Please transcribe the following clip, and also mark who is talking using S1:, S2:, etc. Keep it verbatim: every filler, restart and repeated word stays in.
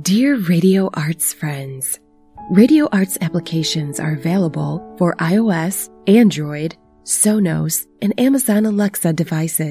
S1: Dear Radio Arts friends, Radio Arts applications are available for iOS, Android, Sonos, and Amazon Alexa devices.